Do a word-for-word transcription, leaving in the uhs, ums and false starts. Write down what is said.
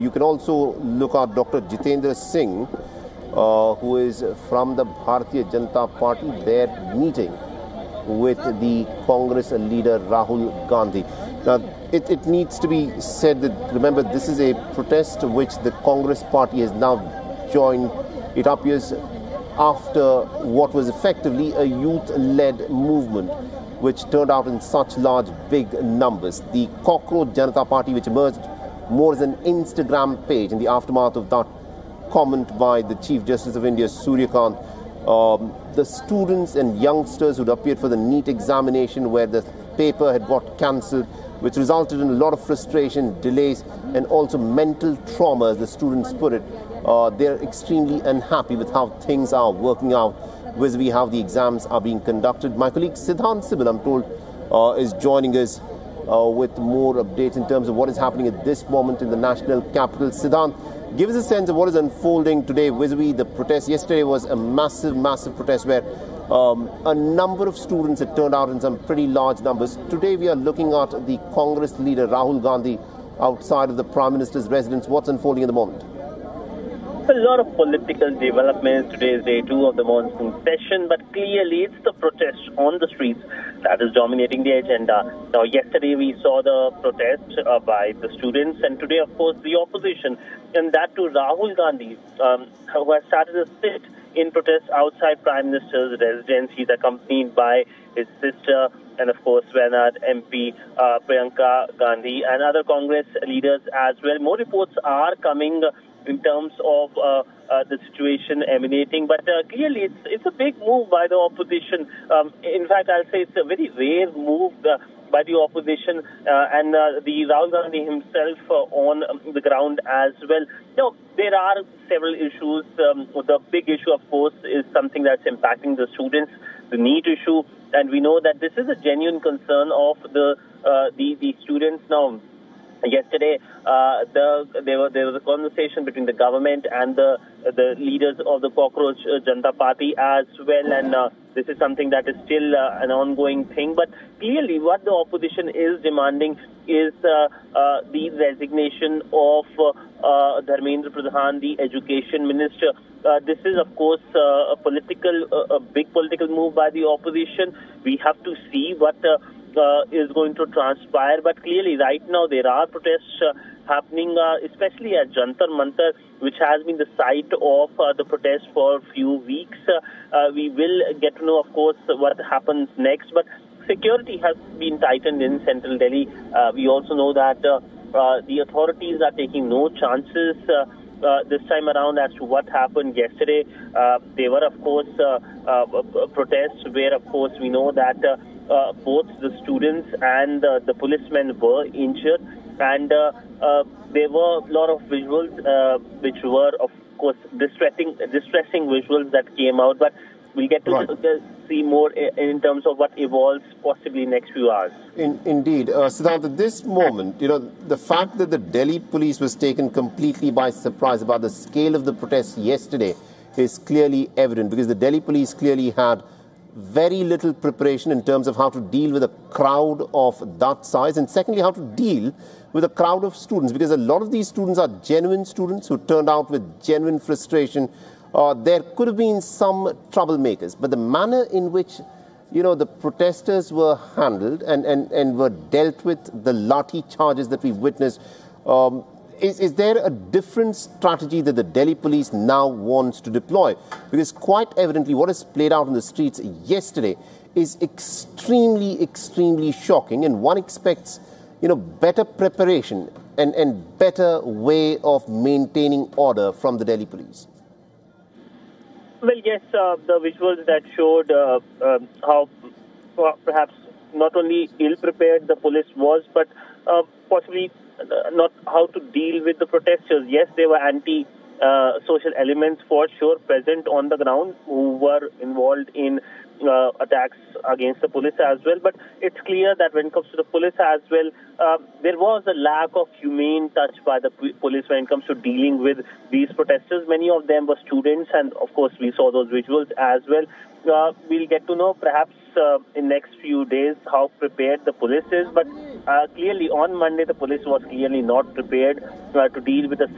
You can also look at Doctor Jitendra Singh, uh, who is from the Bharatiya Janata Party. They're meeting with the Congress leader Rahul Gandhi. Now, it, it needs to be said that, remember, this is a protest which the Congress party has now joined. It appears after what was effectively a youth-led movement, which turned out in such large, big numbers. The Cockroach Janata Party, which emerged more as an Instagram page in the aftermath of that comment by the Chief Justice of India, Surya Kant. Um, the students and youngsters who'd appeared for the NEET examination, where the paper had got cancelled, which resulted in a lot of frustration, delays, and also mental trauma, as the students put it. Uh, they're extremely unhappy with how things are working out, vis-a-vis how the exams are being conducted. My colleague Siddhant Sibal, I'm told, uh, is joining us uh, with more updates in terms of what is happening at this moment in the national capital. Siddhant, give us a sense of what is unfolding today vis-a-vis the protest. Yesterday was a massive, massive protest where um, a number of students had turned out in some pretty large numbers. Today we are looking at the Congress leader Rahul Gandhi outside of the Prime Minister's residence. What's unfolding at the moment? A lot of political developments. Today is day two of the monsoon session, but clearly it's the protest on the streets that is dominating the agenda. Now, yesterday we saw the protest uh, by the students, and today, of course, the opposition, and that to Rahul Gandhi, um, who has started a sit in protest outside Prime Minister's residence. He's accompanied by his sister and, of course, Wayanad M P uh, Priyanka Gandhi and other Congress leaders as well. More reports are coming in terms of uh, uh, the situation emanating. But uh, clearly, it's, it's a big move by the opposition. Um, in fact, I'll say it's a very rare move uh, by the opposition uh, and uh, the Rahul Gandhi himself uh, on um, the ground as well. Now, there are several issues. Um, the big issue, of course, is something that's impacting the students, the NEET issue. And we know that this is a genuine concern of the, uh, the, the students now. Yesterday, uh, the, there, were, there was a conversation between the government and the the leaders of the Cockroach Janata Party as well, and uh, this is something that is still uh, an ongoing thing. But clearly, what the opposition is demanding is uh, uh, the resignation of uh, uh, Dharmendra Pradhan, the Education Minister. Uh, this is, of course, uh, a political, uh, a big political move by the opposition. We have to see what Uh, Uh, is going to transpire, but clearly right now there are protests uh, happening, uh, especially at Jantar Mantar, which has been the site of uh, the protest for a few weeks. Uh, uh, we will get to know, of course, what happens next, but security has been tightened in central Delhi. Uh, we also know that uh, uh, the authorities are taking no chances uh, Uh, this time around as to what happened yesterday. Uh, there were, of course, uh, uh, protests where, of course, we know that uh, uh, both the students and uh, the policemen were injured. And uh, uh, there were a lot of visuals uh, which were, of course, distressing, distressing visuals that came out. But we'll get to right. see more in terms of what evolves possibly next few hours. In, indeed. Uh, Siddhant, at this moment, you know, the fact that the Delhi police was taken completely by surprise about the scale of the protests yesterday is clearly evident, because the Delhi police clearly had very little preparation in terms of how to deal with a crowd of that size, and secondly, how to deal with a crowd of students, because a lot of these students are genuine students who turned out with genuine frustration. Uh, there could have been some troublemakers, but the manner in which, you know, the protesters were handled and, and, and were dealt with, the lathi charges that we've witnessed, um, is, is there a different strategy that the Delhi police now wants to deploy? Because quite evidently what has played out in the streets yesterday is extremely, extremely shocking, and one expects, you know, better preparation and, and better way of maintaining order from the Delhi police. Well, yes, uh, the visuals that showed uh, uh, how uh, perhaps not only ill-prepared the police was, but uh, possibly uh, not how to deal with the protesters. Yes, there were anti-social uh, elements for sure present on the ground who were involved in uh, attacks against the police as well. But it's clear that when it comes to the police as well, uh, there was a lack of humane touch by the police when it comes to dealing with these protesters. Many of them were students, and of course we saw those visuals as well. Uh, we'll get to know perhaps uh, in next few days how prepared the police is, but uh, clearly on Monday the police was clearly not prepared uh, to deal with a